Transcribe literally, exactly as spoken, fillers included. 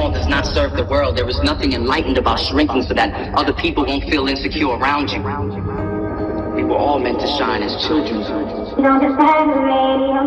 small does not serve the world. There is nothing enlightened about shrinking so that other people won't feel insecure around you. We were all meant to shine as children. Don't just have the radio.